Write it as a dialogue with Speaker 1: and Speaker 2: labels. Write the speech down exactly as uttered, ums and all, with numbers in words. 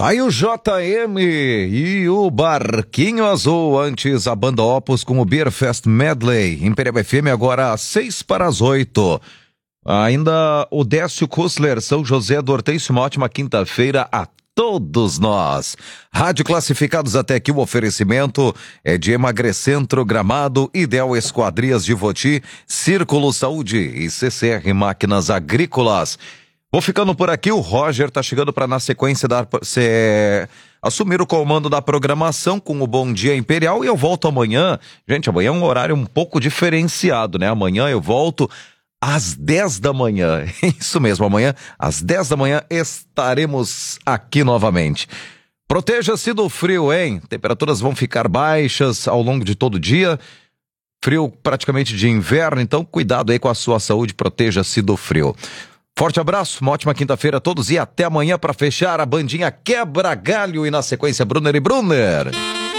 Speaker 1: Tá aí o J M e o Barquinho Azul, antes a banda Opus com o Beer Fest Medley. Imperial F M agora às seis para as oito. Ainda o Décio Kussler, São José do Hortêncio, uma ótima quinta-feira a todos nós. Rádio Classificados até aqui, o oferecimento é de Emagrecentro Gramado, Ideal Esquadrias de Voti, Círculo Saúde e C C R Máquinas Agrícolas. Vou ficando por aqui, o Roger tá chegando para na sequência dar, se, assumir o comando da programação com o Bom Dia Imperial e eu volto amanhã. Gente, amanhã é um horário um pouco diferenciado, né? Amanhã eu volto às dez da manhã. Isso mesmo, amanhã às dez da manhã estaremos aqui novamente. Proteja-se do frio, hein? Temperaturas vão ficar baixas ao longo de todo o dia. Frio praticamente de inverno, então cuidado aí com a sua saúde, proteja-se do frio. Forte abraço, uma ótima quinta-feira a todos e até amanhã para fechar a bandinha Quebra Galho e na sequência Brunner e Brunner.